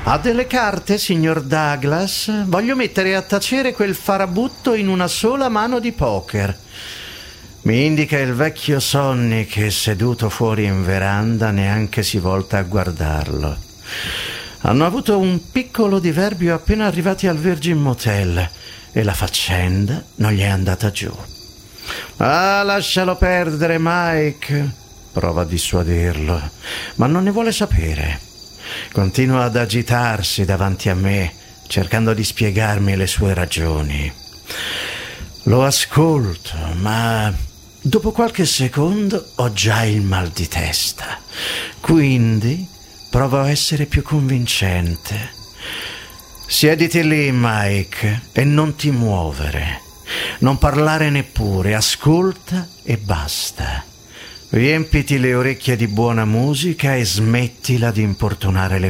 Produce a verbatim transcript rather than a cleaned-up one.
Ha delle carte, signor Douglas? Voglio mettere a tacere quel farabutto in una sola mano di poker. Mi indica il vecchio Sonny che, seduto fuori in veranda, neanche si volta a guardarlo. Hanno avuto un piccolo diverbio appena arrivati al Virgin Motel e la faccenda non gli è andata giù. Ah, lascialo perdere, Mike. Prova a dissuaderlo, ma non ne vuole sapere. Continua ad agitarsi davanti a me, cercando di spiegarmi le sue ragioni. Lo ascolto, ma dopo qualche secondo ho già il mal di testa. Quindi provo a essere più convincente. Siediti lì, Mike, e non ti muovere. Non parlare neppure, ascolta e basta. Riempiti le orecchie di buona musica e smettila di importunare le